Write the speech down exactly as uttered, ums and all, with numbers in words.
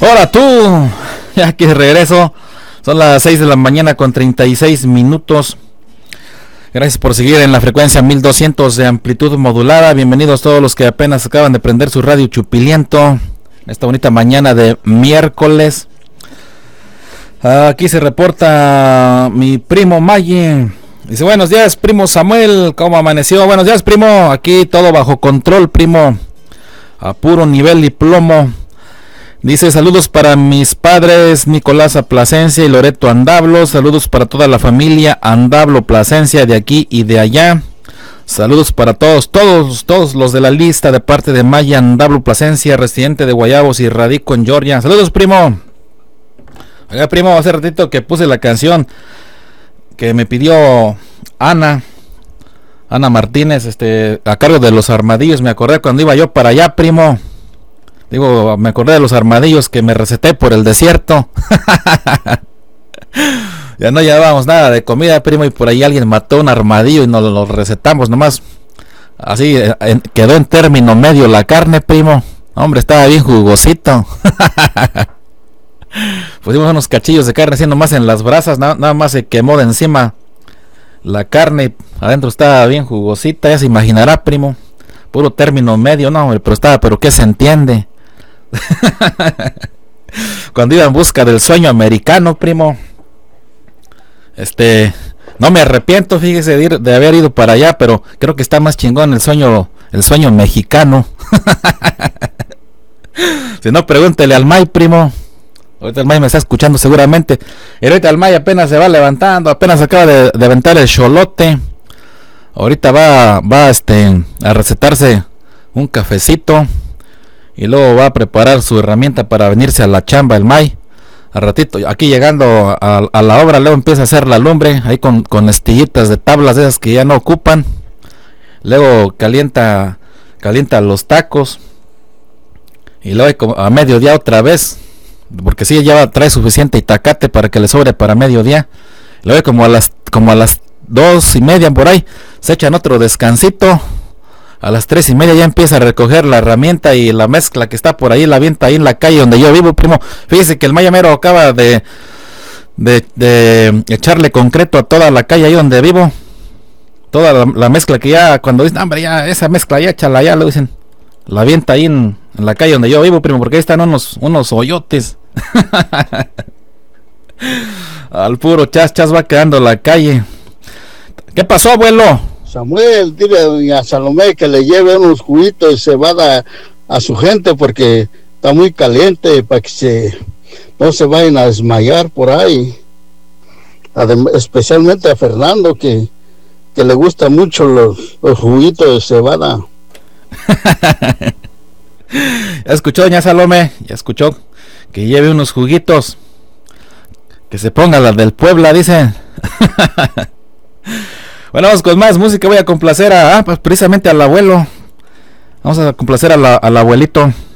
Hola tú, ya aquí de regreso. Son las seis de la mañana con treinta y seis minutos. Gracias por seguir en la frecuencia mil doscientos de amplitud modulada. Bienvenidos todos los que apenas acaban de prender su radio Chupiliento. Esta bonita mañana de miércoles. Aquí se reporta mi primo Maggi. Dice, buenos días, primo Samuel. ¿Cómo amaneció? Buenos días, primo. Aquí todo bajo control, primo. A puro nivel y plomo. Dice, saludos para mis padres Nicolás Plasencia y Loreto Andablo. Saludos para toda la familia Andablo Plasencia de aquí y de allá. Saludos para todos, todos, todos los de la lista de parte de Maya Andablo Plasencia, residente de Guayabos y radico en Georgia. Saludos, primo. Oiga, primo, hace ratito que puse la canción que me pidió Ana. Ana Martínez, este, a cargo de Los Armadillos. Me acordé cuando iba yo para allá, primo. Digo, me acordé de los armadillos que me receté por el desierto. Ya no llevábamos nada de comida, primo, y por ahí alguien mató un armadillo y nos lo recetamos nomás. Así en, quedó en término medio la carne, primo. Hombre, estaba bien jugosito. Pusimos unos cachillos de carne así nomás en las brasas, nada, nada más se quemó de encima la carne. Adentro estaba bien jugosita, ya se imaginará, primo. Puro término medio, no, pero estaba, pero ¿qué se entiende? Cuando iba en busca del sueño americano, primo, este, no me arrepiento, fíjese, de, ir, de haber ido para allá, pero creo que está más chingón el sueño, el sueño mexicano. Si no, pregúntele al May, primo. Ahorita el May me está escuchando seguramente. Y ahorita el May apenas se va levantando, apenas acaba de, de aventar el cholote. Ahorita va, va este, a recetarse un cafecito. Y luego va a preparar su herramienta para venirse a la chamba el May. Al ratito, aquí llegando a, a la obra, luego empieza a hacer la lumbre. Ahí con, con estillitas de tablas de esas que ya no ocupan. Luego calienta, calienta los tacos. Y luego a mediodía otra vez. Porque sí, ya trae suficiente itacate para que le sobre para mediodía. Luego como a las, como a las dos y media por ahí, se echan otro descansito. A las tres y media ya empieza a recoger la herramienta y la mezcla que está por ahí, la avienta ahí en la calle donde yo vivo, primo. Fíjese que el mayamero acaba de, de, de echarle concreto a toda la calle ahí donde vivo. Toda la, la mezcla que ya, cuando dicen, hombre, ya esa mezcla ya échala ya, lo dicen. La avienta ahí en, en la calle donde yo vivo, primo, porque ahí están unos, unos hoyotes. Al puro chas chas va quedando la calle. ¿Qué pasó, abuelo? Samuel, dile a doña Salomé que le lleve unos juguitos de cebada a su gente porque está muy caliente para que se, no se vayan a desmayar por ahí. Adem- especialmente a Fernando que, que le gustan mucho los, los juguitos de cebada. Ya escuchó, doña Salomé, ya escuchó que lleve unos juguitos, que se ponga la del Puebla, dicen. Bueno, vamos con más música. Voy a complacer a, ah, pues precisamente al abuelo. Vamos a complacer a la, al abuelito.